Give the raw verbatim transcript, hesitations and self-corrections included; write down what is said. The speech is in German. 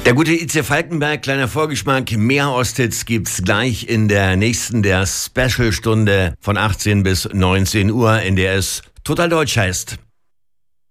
Der gute I C Falkenberg, kleiner Vorgeschmack, mehr Osthits gibt's gleich in der nächsten, der Special-Stunde von achtzehn bis neunzehn Uhr, in der es Total Deutsch heißt.